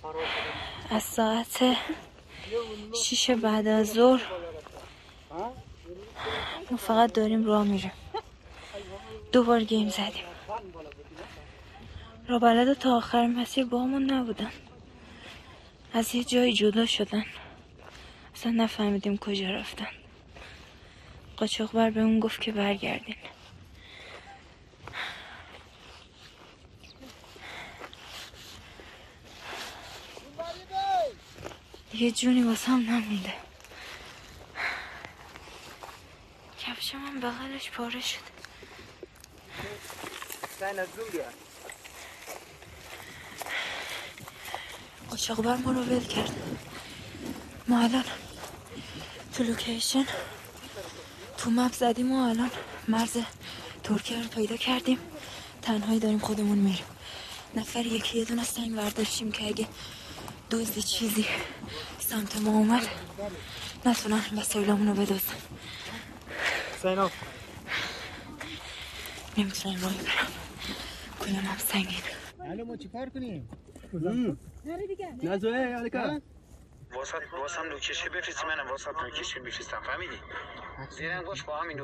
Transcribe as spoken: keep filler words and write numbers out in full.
از ساعت شیش بعد از ظهر ما فقط داریم راه میریم. دوبار گیم زدیم. را بلد تا آخر مسیر با همون نبودن، از یه جایی جدا شدن، اصلا نفهمیدیم کجا رفتن. قاچاقبر به اون گفت که برگردین. یه جونی واسه هم نمونده. کفشم هم بغلش پاره شده. قاچاقبر ما رو ول کرد. ما الان تو لوکیشن تو مپ زدیم و الان مرز ترکیه رو پیدا کردیم. تنهایی داریم خودمون میریم. نفر یکی یه دونه سنگ برداشتیم که اگه دزدی چیزی سمت ما اومد نتونن وسایلمون رو بدزدن. سینا نمیتونم راهی برم، کلم هم سنگین. الو ما چی کار کنیم؟ نره دیگه نزوه الکا واسه واسه هم لوکیشن بفرستی، منم واسه لوکیشن بفرستم، فهمیدی؟ زیرنگ باش با همین